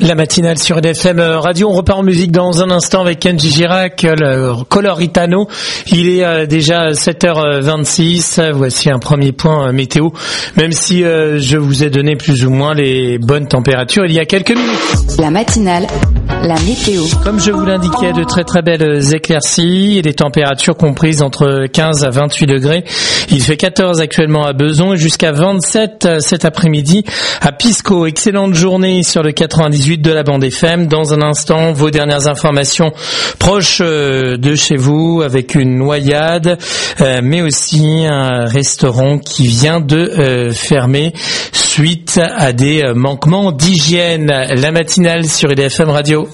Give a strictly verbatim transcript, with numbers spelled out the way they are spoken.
La matinale sur R F M Radio, on repart en musique dans un instant avec Kenji Girac, le Coloritano. Il est euh, déjà sept heures vingt-six, voici un premier point euh, météo, même si euh, je vous ai donné plus ou moins les bonnes températures il y a quelques minutes. La matinale, la météo. Comme je vous l'indiquais, de très très belles éclaircies et des températures comprises entre quinze à vingt-huit degrés. Il fait quatorze actuellement à Beson et jusqu'à vingt-sept cet après-midi à Pisco. Excellente journée sur le quatre-vingt-dix-huit de la bande F M. Dans un instant, vos dernières informations proches de chez vous avec une noyade, euh, mais aussi un restaurant qui vient de euh, fermer suite à des manquements d'hygiène. La matinale sur R F M Radio.